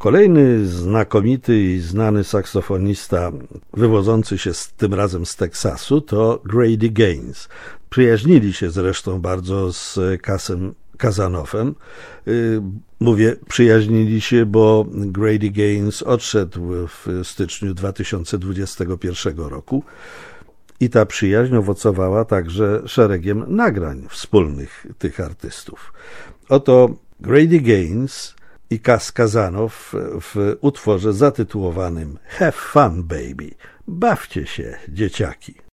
Kolejny znakomity i znany saksofonista wywodzący się tym razem z Teksasu to Grady Gaines. Przyjaźnili się zresztą bardzo z Casem Kazanowem. Mówię, przyjaźnili się, bo Grady Gaines odszedł w styczniu 2021 roku i ta przyjaźń owocowała także szeregiem nagrań wspólnych tych artystów. Oto Grady Gaines i Cas Kazanow w utworze zatytułowanym Have Fun Baby. Bawcie się, dzieciaki.